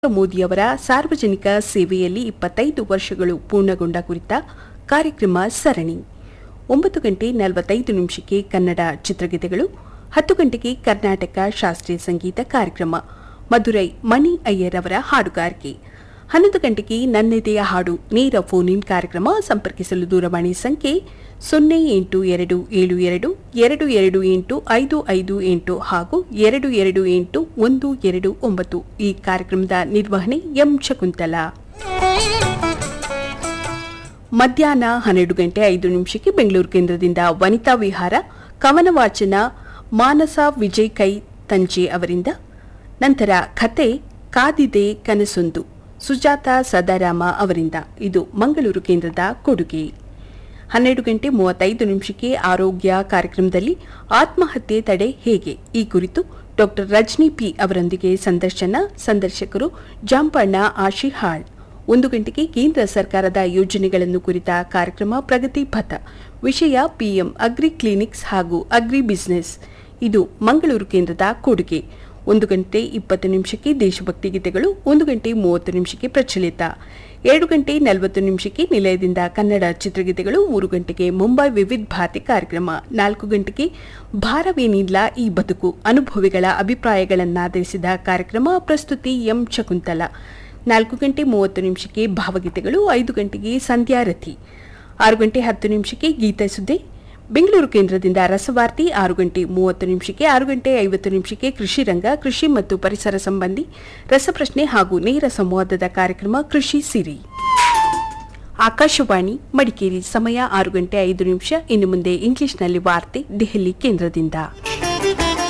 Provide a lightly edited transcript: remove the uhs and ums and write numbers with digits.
ಮೋದಿಯವರ ಸಾರ್ವಜನಿಕ ಸೇವೆಯಲ್ಲಿ 25 ವರ್ಷಗಳು ಪೂರ್ಣಗೊಂಡ ಕುರಿತ ಕಾರ್ಯಕ್ರಮ ಸರಣಿ 9:45 ಕನ್ನಡ ಚಿತ್ರಗೀತೆಗಳು 10 ಗಂಟೆಗೆ ಕರ್ನಾಟಕ ಶಾಸ್ತ್ರೀಯ ಸಂಗೀತ ಕಾರ್ಯಕ್ರಮ ಮಧುರೈ ಮಣಿ ಅಯ್ಯರ್ ಅವರ ಹಾಡುಗಾರಿಕೆ 11 ಗಂಟೆಗೆ ನನ್ನೆದೆಯ ಹಾಡು ನೇರ ಫೋನ್ ಇನ್ ಕಾರ್ಯಕ್ರಮ ಸಂಪರ್ಕಿಸಲು ದೂರವಾಣಿ ಸಂಖ್ಯೆ 0827222855 ಹಾಗೂ 228129 ಈ ಕಾರ್ಯಕ್ರಮದ ನಿರ್ವಹಣೆ ಎಂ ಶಕುಂತಲಾ. ಮಧ್ಯಾಹ್ನ 12:05 ಬೆಂಗಳೂರು ಕೇಂದ್ರದಿಂದ ವನಿತಾ ವಿಹಾರ ಕವನ ವಾಚನ ಮಾನಸ ವಿಜಯ್ ಕೈ ತಂಜೆ ಅವರಿಂದ, ನಂತರ ಕತೆ ಕಾದಿದೆ ಕನಸೊಂದು ಸುಜಾತ ಸದಾರಾಮ ಅವರಿಂದ. ಇದು ಮಂಗಳೂರು ಕೇಂದ್ರದ ಕೊಡುಗೆ. 12:35 ಆರೋಗ್ಯ ಕಾರ್ಯಕ್ರಮದಲ್ಲಿ ಆತ್ಮಹತ್ಯೆ ತಡೆ ಹೇಗೆ ಈ ಕುರಿತು ಡಾಕ್ಟರ್ ರಜನಿ ಪಿ ಅವರೊಂದಿಗೆ ಸಂದರ್ಶಕರು ಜಾಂಪಣ್ಣ ಆಶಿಹಾಳ್. 1 ಗಂಟೆಗೆ ಕೇಂದ್ರ ಸರ್ಕಾರದ ಯೋಜನೆಗಳನ್ನು ಕುರಿತ ಕಾರ್ಯಕ್ರಮ ಪ್ರಗತಿ ಪಥ, ವಿಷಯ ಪಿಎಂ ಅಗ್ರಿ ಕ್ಲಿನಿಕ್ಸ್ ಹಾಗೂ ಅಗ್ರಿ ಬಿಸಿನೆಸ್. ಇದು ಮಂಗಳೂರು ಕೇಂದ್ರದ ಕೊಡುಗೆ. 1:20 ದೇಶಭಕ್ತಿ ಗೀತೆಗಳು, 1:30 ಪ್ರಚಲಿತ, 7:40 ನಿಲಯದಿಂದ ಕನ್ನಡ ಚಿತ್ರಗೀತೆಗಳು, 3 ಗಂಟೆಗೆ ಮುಂಬೈ ವಿವಿಧ ಭಾರತಿ ಕಾರ್ಯಕ್ರಮ, 4 ಗಂಟೆಗೆ ಭಾರವೇನಿಲ್ಲ ಈ ಬದುಕು ಅನುಭವಿಗಳ ಅಭಿಪ್ರಾಯಗಳನ್ನಾಧರಿಸಿದ ಕಾರ್ಯಕ್ರಮ, ಪ್ರಸ್ತುತಿ ಎಂ ಶಕುಂತಲಾ. 4:30 ಭಾವಗೀತೆಗಳು, 5 ಗಂಟೆಗೆ ಸಂಧ್ಯಾರಥಿ, 6:10 ಗೀತ ಸುದ್ದಿ ಬೆಂಗಳೂರು ಕೇಂದ್ರದಿಂದ ರಸವಾರ್ತಿ, 6:30 6:50 ಕೃಷಿ ರಂಗ, ಕೃಷಿ ಮತ್ತು ಪರಿಸರ ಸಂಬಂಧಿ ರಸಪ್ರಶ್ನೆ ಹಾಗೂ ನೇರ ಸಂವಾದದ ಕಾರ್ಯಕ್ರಮ ಕೃಷಿ ಸಿರಿ. ಆಕಾಶವಾಣಿ ಮಡಿಕೇರಿ, ಸಮಯ 6:05. ಇನ್ನು ಮುಂದೆ ಇಂಗ್ಲಿಷ್ನಲ್ಲಿ ವಾರ್ತೆ ದೆಹಲಿ ಕೇಂದ್ರದಿಂದ.